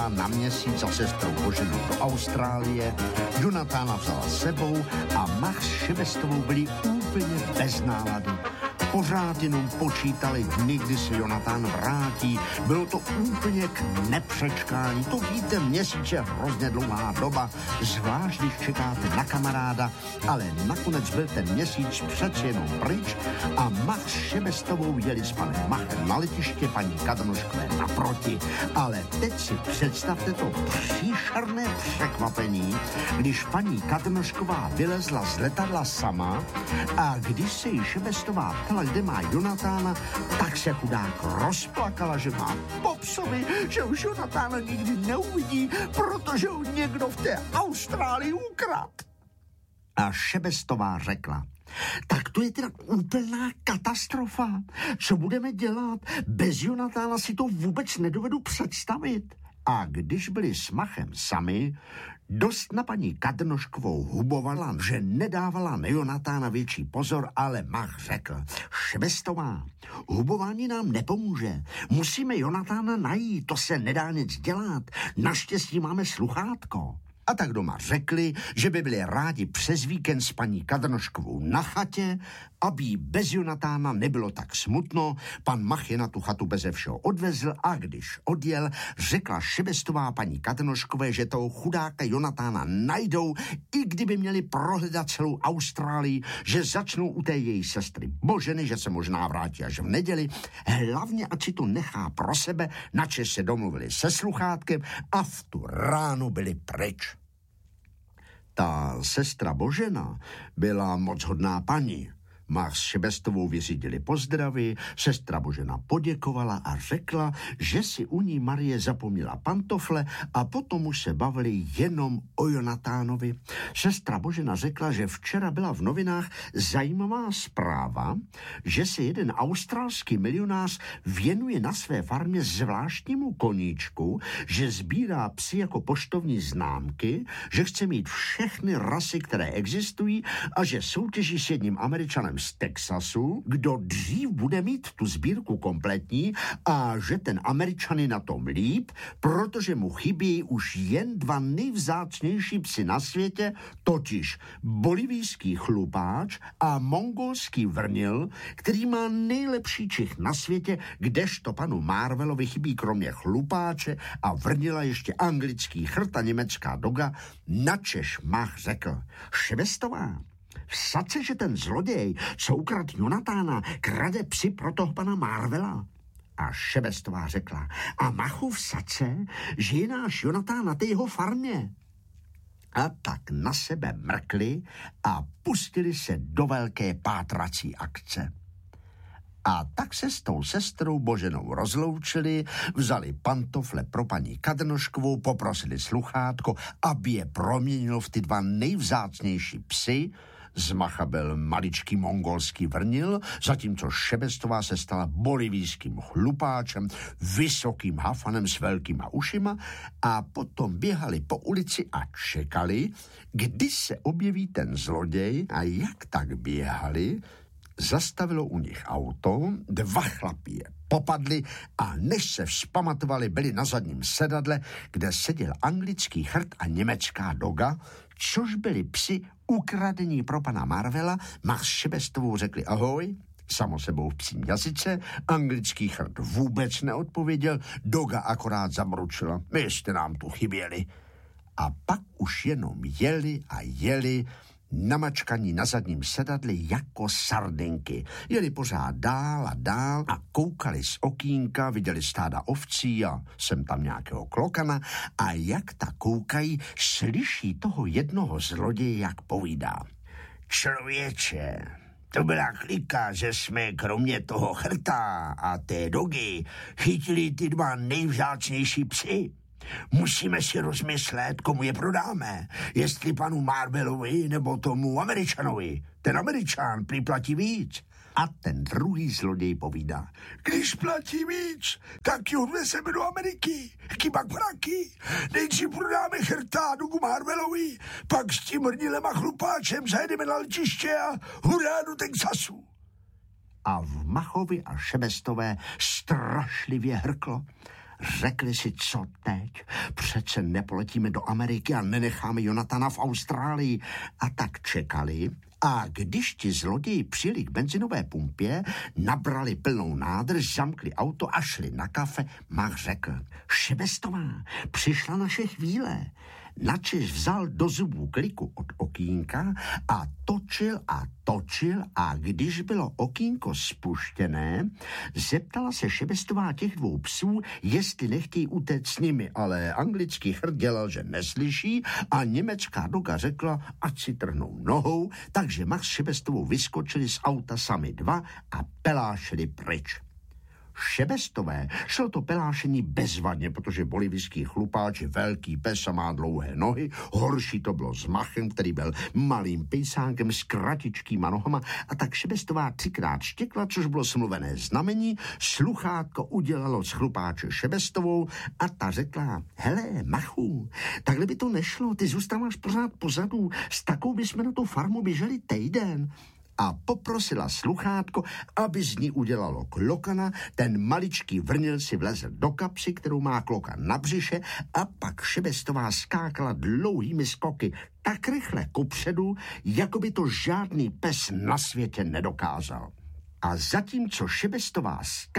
na měsíc za sestrou Boženou do Austrálie, Jonatána vzala s sebou a Mach s Šebestovou byli úplně bez nálady. Pořád jenom počítali dny, kdy se Jonatán vrátí. Bylo to úplně k nepřečkání. To víte, měsíc je hrozně dlouhá doba, zvlášť když čekáte na kamaráda, ale nakonec byl ten měsíc přece jenom pryč a Mach s Šebestovou jeli s panem Machem na letiště, paní Kadnoškové naproti. Ale teď si představte to příšerné překvapení, když paní Kadnošková vylezla z letadla sama a když se jí Šebestová ptala, kde má Jonatána, tak se chudák rozplakala, že má popsovi, že už Jonatána nikdy neuvidí, protože ho někdo v té Austrálii ukradl. A Šebestová řekla: tak to je teda úplná katastrofa. Co budeme dělat? Bez Jonatána si to vůbec nedovedu představit. A když byli s Machem sami, dost na paní Kadnoškovou hubovala, že nedávala na Jonatána větší pozor, ale Mach řekl: Šebestová, hubování nám nepomůže. Musíme Jonatána najít, to se nedá nic dělat. Naštěstí máme sluchátko. A tak doma řekli, že by byli rádi přes víkend s paní Kadnoškovou na chatě, aby jí bez Jonatána nebylo tak smutno. Pan Mach je na tu chatu beze všeho odvezl a když odjel, řekla Šebestová paní Kadnoškové, že toho chudáka Jonatána najdou, i kdyby měli prohledat celou Austrálii, že začnou u té její sestry Boženy, že se možná vrátí až v neděli. Hlavně, ať si to nechá pro sebe, načež se domluvili se sluchátkem a v tu ránu byli pryč. Ta sestra Božena byla moc hodná paní. Mach s Šebestovou vyřídili pozdravy, sestra Božena poděkovala a řekla, že si u ní Marie zapomněla pantofle a potom už se bavili jenom o Jonatánovi. Sestra Božena řekla, že včera byla v novinách zajímavá zpráva, že se jeden australský milionář věnuje na své farmě zvláštnímu koníčku, že sbírá psy jako poštovní známky, že chce mít všechny rasy, které existují a že soutěží s jedním Američanem z Texasu, kdo dřív bude mít tu sbírku kompletní a že ten Američan je na tom líp, protože mu chybí už jen 2 nejvzácnější psy na světě, totiž bolivijský chlupáč a mongolský vrnil, který má nejlepší čich na světě, kdežto panu Marvelovi chybí kromě chlupáče a vrnila ještě anglický chrt a německá doga, načež Mach řekl: Šebestová, vsad se, že ten zloděj, co ukradl Jonatána, krade psy pro toho pana Marvela. A Šebestová řekla: a Machu, vsad se, že je náš Jonatán na té jeho farmě. A tak na sebe mrkli a pustili se do velké pátrací akce. A tak se s tou sestrou Boženou rozloučili, vzali pantofle pro paní Kadnoškovou, poprosili sluchátko, aby je proměnilo v ty 2 nejvzácnější psy. Z Macha byl maličký mongolský vrnil, zatímco Šebestová se stala bolivijským chlupáčem, vysokým hafanem s velkýma ušima a potom běhali po ulici a čekali, kdy se objeví ten zloděj, a jak tak běhali, zastavilo u nich auto, 2 chlapí je popadli a než se vzpamatovali, byli na zadním sedadle, kde seděl anglický chrt a německá doga, což byli psi ukradení pro pana Marvela. Mach s Šebestovou řekli ahoj, samo sebou v psím jazyce, anglický chrt vůbec neodpověděl, doga akorát zamručila: my jste nám tu chyběli. A pak už jenom jeli a jeli, namačkaní na zadním sedadli jako sardinky. Jeli pořád dál a koukali z okýnka, viděli stáda ovcí a sem tam nějakého klokana a jak ta koukají, slyší toho jednoho zloděje, jak povídá: člověče, to byla klika, že jsme kromě toho chrta a té dogy chytili ty 2 nejvzácnější psy. Musíme si rozmyslet, komu je prodáme. Jestli panu Marvelovi nebo tomu Američanovi. Ten Američan připlatí víc. A ten druhý zloděj povídá: když platí víc, tak ji odvezeme do Ameriky. Chyba praky. Nejdřív prodáme chrta dogu Marvelovi, pak s tím hrnilem a chlupáčem zajedeme na letiště a hurá do Texasu. A v Machovi a Šebestové strašlivě hrklo. Řekli si, co teď? Přece nepoletíme do Ameriky a nenecháme Jonathana v Austrálii. A tak čekali. A když ti zloději přijeli k benzinové pumpě, nabrali plnou nádrž, zamkli auto a šli na kafe, Mach řekl: Šebestová, přišla naše chvíle. Načež vzal do zubů kliku od okýnka a točil a když bylo okýnko spuštěné, zeptala se Šebestová těch dvou psů, jestli nechtějí utéct s nimi, ale anglický chrd dělal, že neslyší a německá doga řekla, ať si trhnou nohou, takže Mach s Šebestovou vyskočili z auta sami dva a pelášili pryč. Šebestové šlo to pelášení bezvadně, protože bolivijský chlupáč je velký pes a má dlouhé nohy. Horší to bylo s Machem, který byl malým pejsánkem s kratičkýma nohama, a tak Šebestová 3krát štěkla, což bylo smluvené znamení. Sluchátko udělalo z chlupáče Šebestovou a ta řekla: hele, Machu, takhle by to nešlo, ty zůstáváš pořád pozadu, s takovou bychom na tu farmu běželi týden. A poprosila sluchátko, aby z ní udělalo klokana. Ten maličký vrnil si vlezl do kapsy, kterou má klokan na břiše, a pak Šebestová skákala dlouhými skoky tak rychle kupředu, jako by to žádný pes na světě nedokázal. A zatímco Šebestová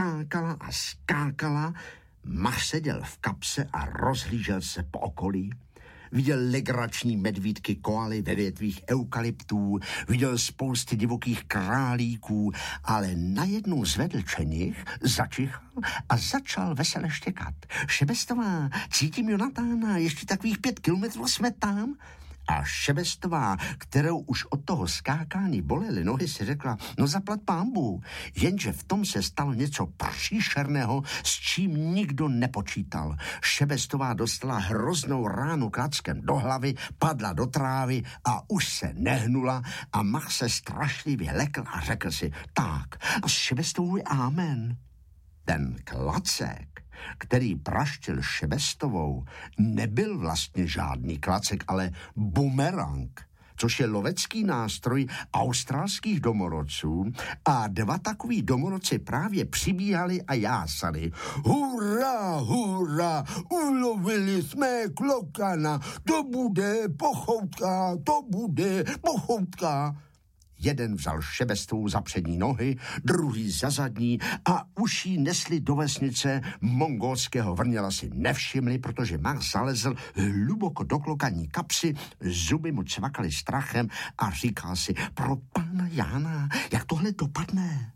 skákala, Mach seděl v kapse a rozhlížel se po okolí. Viděl legrační medvídky koaly ve větvích eukalyptů, viděl spousty divokých králíků, ale najednou zvedl čenich, začichal a začal vesele štěkat. Šebestová, cítím Jonathana, ještě takových 5 kilometrů jsme tam. A Šebestová, kterou už od toho skákání bolely nohy, si řekla: no zaplat pánbů, jenže v tom se stalo něco příšerného, s čím nikdo nepočítal. Šebestová dostala hroznou ránu klackem do hlavy, padla do trávy a už se nehnula a Mach se strašlivě lekl a řekl si: tak, a s Šebestovou je amen. Ten klacek, který praštil Šebestovou, nebyl vlastně žádný klacek, ale bumerang, což je lovecký nástroj australských domorodců, a 2 takový domorodci právě přibíhali a jásali: hurá, hurá, ulovili jsme klokana, to bude pochoutka. Jeden vzal Šebestovou za přední nohy, druhý za zadní a už jí nesli do vesnice. Mongolského vrněla si nevšimli, protože Mach zalezl hluboko do klokaní kapsy, zuby mu cvakaly strachem a říkal si: pro pána Jána, jak tohle dopadne?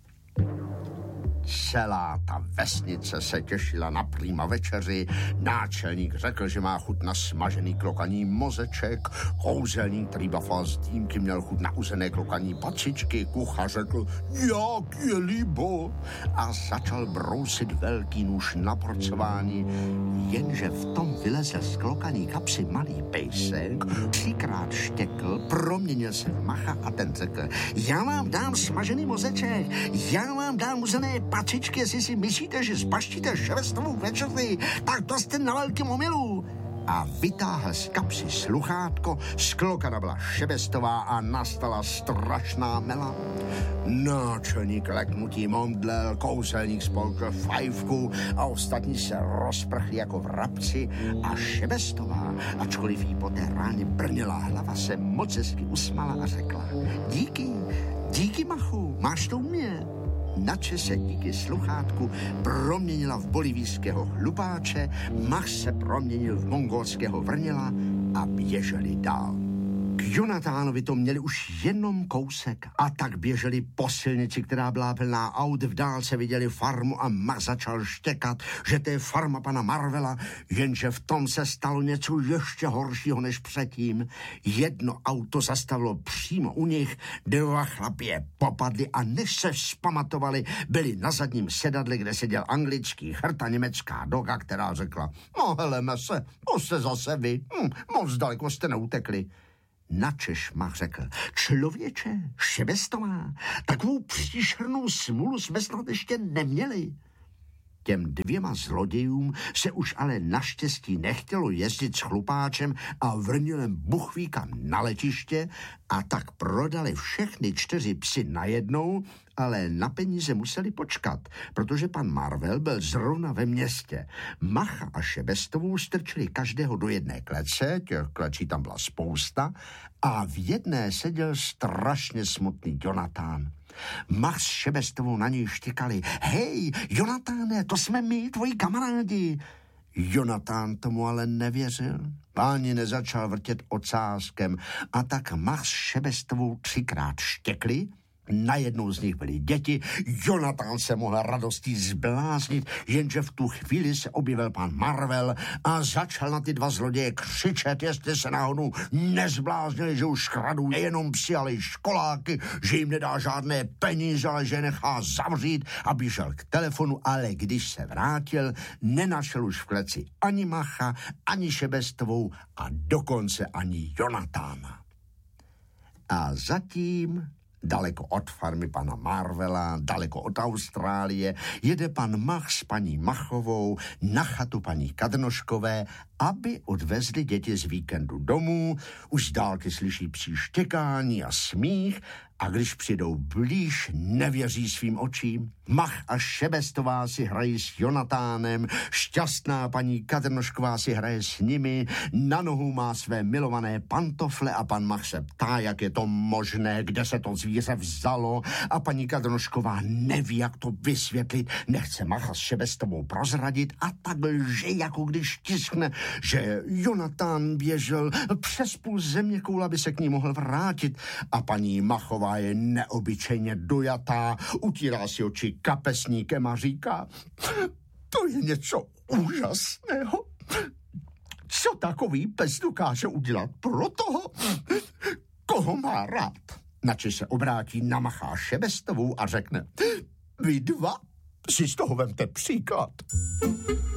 Celá ta vesnice se těšila na prýma večeři. Náčelník řekl, že má chuť na smažený klokaní mozeček. Kouzelník, který bafal z dýmky, měl chuť na uzené klokaní pacičky. Kuchař řekl: jak je líbo. A začal brousit velký nůž na porcování. Jenže v tom vylezl z klokaní kapsy malý pejsek, 3krát štěkl, proměnil se v Macha a ten řekl: já vám dám smažený mozeček, já vám dám uzené pacičky, jestli si myslíte, že zbaštíte Šebestovou večeři, tak to jste na velkým omylu. A vytáhl z kapsy sluchátko, z klokana byla Šebestová a nastala strašná mela. Náčelník leknutím omdlel, kouzelník spolkl fajfku a ostatní se rozprchli jako vrabci a Šebestová, ačkoliv jí po té ráně brněla hlava, se moc hezky usmala a řekla: díky Machu, máš to u mě. Nače se díky sluchátku proměnila v bolivijského chlupáče, Mach se proměnil v mongolského vrněla a běželi dál. K Jonathánovi to měli už jenom kousek a tak běželi po silnici, která byla plná aut. V dálce viděli farmu a Mach začal štěkat, že to je farma pana Marvela, jenže v tom se stalo něco ještě horšího než předtím. Jedno auto zastavilo přímo u nich, 2 chlapi je popadli a než se vzpamatovali, byli na zadním sedadle, kde seděl anglický chrd a německá doga, která řekla: no heleme se, to jste zase vy, moc daleko jste neutekli. Načež Mach řekl: člověče, Šebestová, takovou příšernou smůlu jsme snad ještě neměli. Těm 2 zlodějům se už ale naštěstí nechtělo jezdit s chlupáčem a vrnilem buchvíka na letiště a tak prodali všechny 4 psy najednou, ale na peníze museli počkat, protože pan Marvel byl zrovna ve městě. Macha a Šebestovou strčili každého do jedné klece, těch klečí tam byla spousta, a v jedné seděl strašně smutný Jonatán. Mach s Šebestovou na něj štěkali. Hej, Jonatáne, to jsme my, tvoji kamarádi. Jonatán tomu ale nevěřil. Ani nezačal vrtět ocáskem a tak Mach s Šebestovou 3krát štěkli. Najednou z nich byly děti, Jonatán se mohl radostí zbláznit, jenže v tu chvíli se objevil pan Marvel a začal na ty 2 zloděje křičet, jestli se náhodou nezbláznili, že už kradou nejenom psy, ale i školáky, že jim nedá žádné peníze, ale že je nechá zavřít a běžel k telefonu, ale když se vrátil, nenašel už v kleci ani Macha, ani Šebestovou a dokonce ani Jonatána. A zatím daleko od farmy pana Marvela, daleko od Austrálie, jede pan Mach s paní Machovou na chatu paní Kadnoškové, aby odvezli děti z víkendu domů. Už z dálky slyší psí štěkání a smích a když přijdou blíž, nevěří svým očím. Mach a Šebestová si hrají s Jonatánem, šťastná paní Kadnošková si hraje s nimi, na nohu má své milované pantofle a pan Mach se ptá, jak je to možné, kde se to zvíře vzalo a paní Kadnošková neví, jak to vysvětlit, nechce Macha s Šebestovou prozradit a tak lže, jako když tiskne, že Jonatán běžel přes půl zeměkoule, aby se k ní mohl vrátit a paní Machová je neobyčejně dojatá, utírá si oči kapesníkem a říká, to je něco úžasného. Co takový pes dokáže udělat pro toho, koho má rád? Načež se obrátí na Macha a Šebestovou a řekne, vy 2 si z toho vemte příklad.